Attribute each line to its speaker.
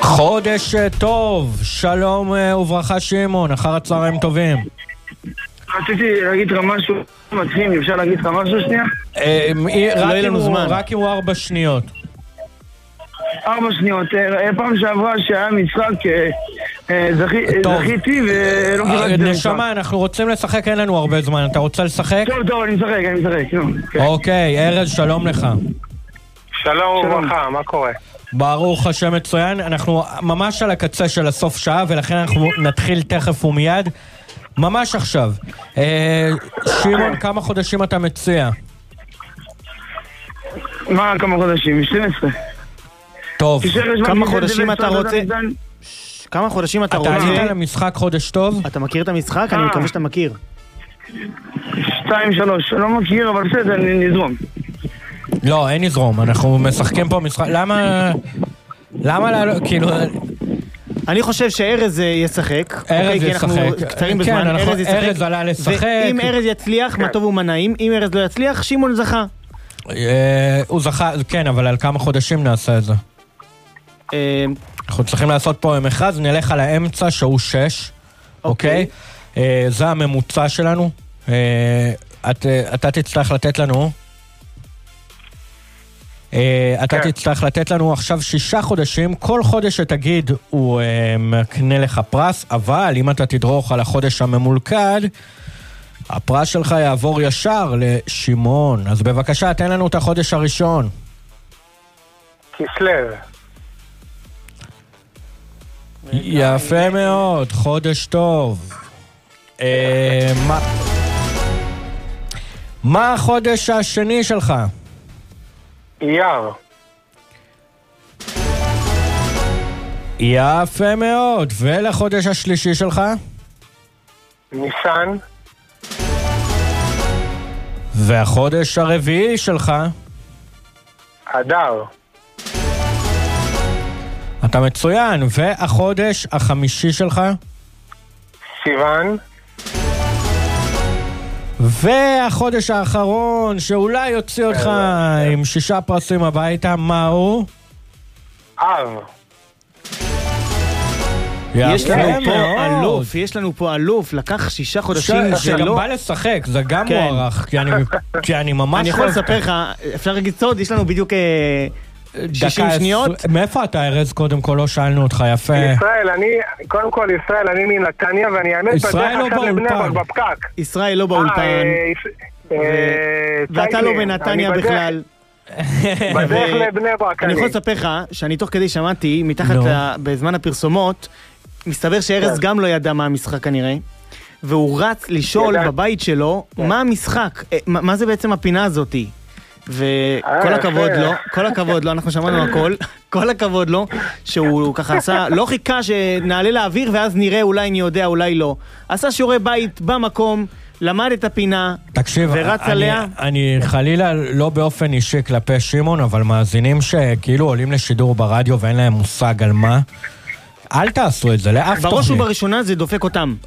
Speaker 1: חודש טוב, שלום וברכה שמעון, אחר הצהריים טובים.
Speaker 2: רציתי להגיד לך משהו, מתחיל, אפשר להגיד לך משהו שנייה?
Speaker 1: רק אם הוא 4 שניות.
Speaker 2: 4 שניות, פעם שעברה שהיה משחק, זכיתי ולא קיבלתי את זה.
Speaker 1: נשמה, אנחנו רוצים לשחק, אין לנו הרבה זמן, אתה רוצה לשחק?
Speaker 2: טוב, אני משחק.
Speaker 1: אוקיי, ארז, שלום לך.
Speaker 3: שלום וברכה, מה קורה?
Speaker 1: ברוך השם מצוין, אנחנו ממש על הקצה של הסוף שעה, ולכן אנחנו נתחיל תכף ומיד, ממש עכשיו. שמעון, כמה חודשים אתה מציע?
Speaker 2: מה כמה חודשים? 12.
Speaker 1: טוב.
Speaker 4: כמה חודשים אתה רוצה? כמה חודשים אתה רוצה?
Speaker 1: אתה עלית למשחק חודש טוב?
Speaker 4: אתה מכיר את המשחק? אני מקווה שאתה מכיר.
Speaker 2: 2, 3, לא מכיר, אבל בסדר, נזרום.
Speaker 1: לא, אין נזרום, אנחנו משחקים פה משחק, למה, כאילו...
Speaker 4: אני חושב שארז ישחק.
Speaker 1: ארז ישחק.
Speaker 4: קצרים בזמן, ארז ישחק.
Speaker 1: ארז עלה לשחק.
Speaker 4: ואם ארז יצליח, מה טוב ומה נעים. אם ארז לא יצליח, שמעון זכה.
Speaker 1: הוא זכה, כן, אבל על כמה חודשים נעשה את זה? אנחנו צריכים לעשות פה מכרז, נלך על האמצע שהוא 6, אוקיי? זה הממוצע שלנו. אתה תצטרך לתת לנו... אתה תצטרך לתת לנו עכשיו 6 חודשים, כל חודש שתגיד הוא מקנה לך פרס, אבל אם אתה תדרוך על החודש הממולכד, הפרס שלך יעבור ישר לשמעון. אז בבקשה, תן לנו את החודש הראשון.
Speaker 3: כסלו.
Speaker 1: יפה מאוד, חודש טוב. מה החודש השני שלך?
Speaker 3: אייר.
Speaker 1: יפה מאוד. ולחודש השלישי שלך?
Speaker 3: ניסן.
Speaker 1: והחודש הרביעי שלך?
Speaker 3: אדר.
Speaker 1: אתה מצוין. והחודש החמישי שלך?
Speaker 3: סיוון.
Speaker 1: והחודש האחרון שאולי יוציא אותך עם 6 פרסים הביתה, מה הוא?
Speaker 3: אב.
Speaker 4: יש לנו פה אלוף, לקח 6 חודשים
Speaker 1: שגם בא לשחק, זה גם מוערך, כי אני ממש...
Speaker 4: אני יכול לספר לך, אפשר להגיד סוד, יש לנו בדיוק 60 שניות.
Speaker 1: מאיפה אתה ארז? קודם כל לא שאלנו אותך, יפה.
Speaker 3: ישראל, קודם כל ישראל, אני מנתניה, ואני האמת בדרך עכשיו לבני ברק בפקק.
Speaker 4: ישראל לא באולפן. ואתה לא בנתניה בכלל.
Speaker 3: בדרך לבני ברק.
Speaker 4: אני יכול לספר לך שאני תוך כדי שמעתי, מתחת בזמן הפרסומות, מסתבר שארז גם לא ידע מה המשחק כנראה, והוא רץ לשאול בבית שלו מה המשחק, מה זה בעצם הפינה הזאתי. וכל הכבוד לו, כל הכבוד לו, אנחנו שמענו הכל, כל הכבוד לו, שהוא ככה עשה, לא חיכה שנעלה לאוויר ואז נראה אולי אני יודע, אולי לא. עשה שיעורי בית במקום, למד את הפינה, ורץ עליה.
Speaker 1: אני חלילה לא באופן אישי כלפי שמעון, אבל מאזינים שכאילו עולים לשידור ברדיו ואין להם מושג על מה, אל תעשו את זה, לאף תוכנית.
Speaker 4: בראש ובראשונה זה דופק אותם.